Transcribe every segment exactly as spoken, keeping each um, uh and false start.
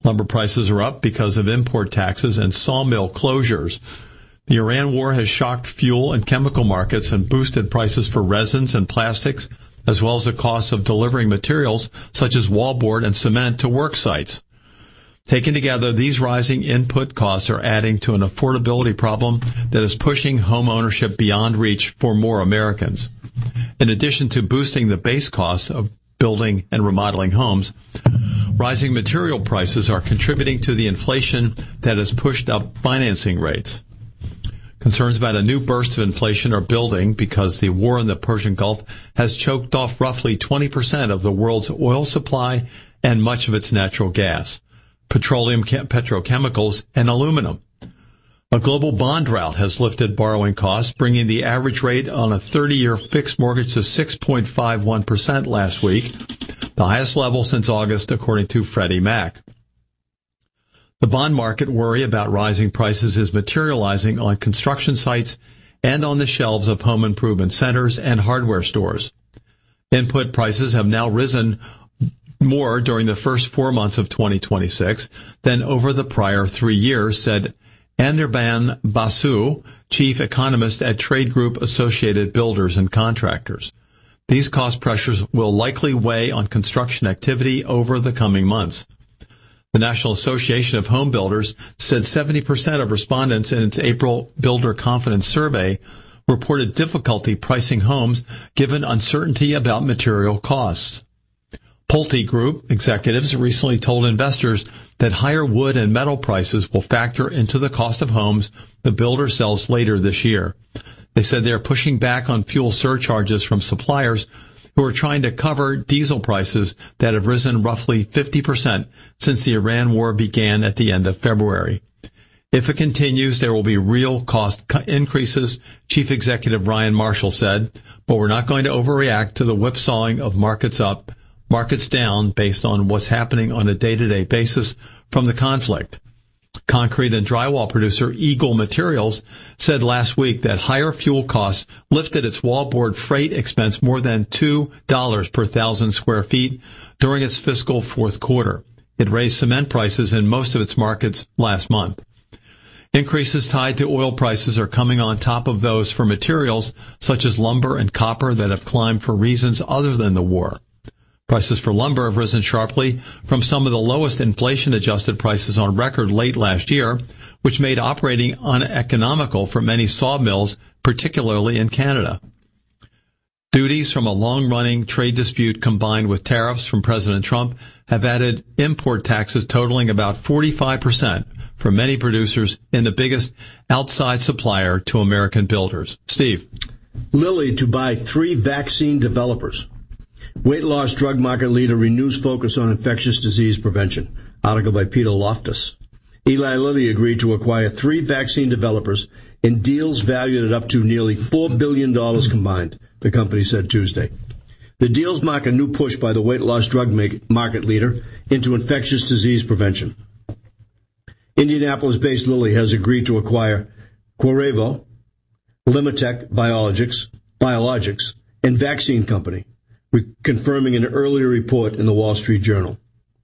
Lumber prices are up because of import taxes and sawmill closures. The Iran war has shocked fuel and chemical markets and boosted prices for resins and plastics, as well as the costs of delivering materials such as wallboard and cement to work sites. Taken together, these rising input costs are adding to an affordability problem that is pushing home ownership beyond reach for more Americans. In addition to boosting the base costs of building and remodeling homes, rising material prices are contributing to the inflation that has pushed up financing rates. Concerns about a new burst of inflation are building because the war in the Persian Gulf has choked off roughly twenty percent of the world's oil supply and much of its natural gas, petroleum, petrochemicals, and aluminum. A global bond drought has lifted borrowing costs, bringing the average rate on a thirty-year fixed mortgage to six point five one percent last week, the highest level since August, according to Freddie Mac. The bond market worry about rising prices is materializing on construction sites and on the shelves of home improvement centers and hardware stores. Input prices have now risen more during the first four months of twenty twenty-six than over the prior three years, said Anirban Basu, chief economist at Trade Group Associated Builders and Contractors. These cost pressures will likely weigh on construction activity over the coming months. The National Association of Home Builders said seventy percent of respondents in its April Builder Confidence Survey reported difficulty pricing homes given uncertainty about material costs. Pulte Group executives recently told investors that higher wood and metal prices will factor into the cost of homes the builder sells later this year. They said they are pushing back on fuel surcharges from suppliers who are trying to cover diesel prices that have risen roughly fifty percent since the Iran war began at the end of February. If it continues, there will be real cost increases, Chief Executive Ryan Marshall said, but we're not going to overreact to the whipsawing of markets up, markets down based on what's happening on a day-to-day basis from the conflict. Concrete and drywall producer Eagle Materials said last week that higher fuel costs lifted its wallboard freight expense more than two dollars per thousand square feet during its fiscal fourth quarter. It raised cement prices in most of its markets last month. Increases tied to oil prices are coming on top of those for materials such as lumber and copper that have climbed for reasons other than the war. Prices for lumber have risen sharply from some of the lowest inflation-adjusted prices on record late last year, which made operating uneconomical for many sawmills, particularly in Canada. Duties from a long-running trade dispute combined with tariffs from President Trump have added import taxes totaling about forty-five percent for many producers in the biggest outside supplier to American builders. Steve. Lilly to buy three vaccine developers. Weight loss drug market leader renews focus on infectious disease prevention. Article by Peter Loftus. Eli Lilly agreed to acquire three vaccine developers in deals valued at up to nearly four billion dollars combined, the company said Tuesday. The deals mark a new push by the weight loss drug market leader into infectious disease prevention. Indianapolis-based Lilly has agreed to acquire Qorevo, Limitech Biologics, Biologics, and Vaccine Company, confirming an earlier report in the Wall Street Journal.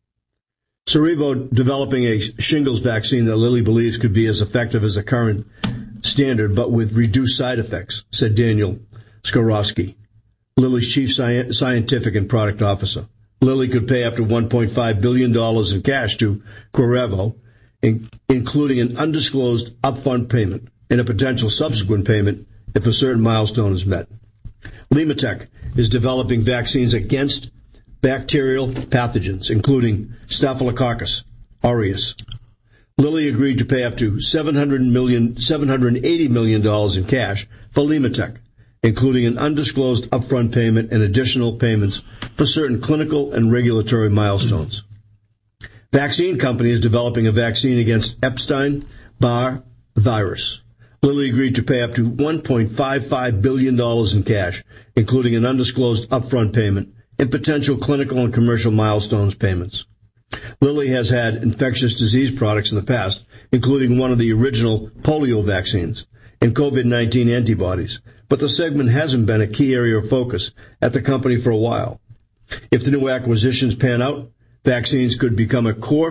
Cerevo developing a shingles vaccine that Lilly believes could be as effective as the current standard, but with reduced side effects, said Daniel Skorowski, Lilly's chief sci- scientific and product officer. Lilly could pay up to one point five billion dollars in cash to Qorevo, in, including an undisclosed upfront payment and a potential subsequent payment if a certain milestone is met. Limitech is developing vaccines against bacterial pathogens, including Staphylococcus aureus. Lilly agreed to pay up to seven hundred million dollars, seven hundred eighty million dollars in cash for Limitech, including an undisclosed upfront payment and additional payments for certain clinical and regulatory milestones. Vaccine Company is developing a vaccine against Epstein-Barr virus. Lilly agreed to pay up to one point five five billion dollars in cash, including an undisclosed upfront payment and potential clinical and commercial milestones payments. Lilly has had infectious disease products in the past, including one of the original polio vaccines and COVID nineteen antibodies, but the segment hasn't been a key area of focus at the company for a while. If the new acquisitions pan out, vaccines could become a core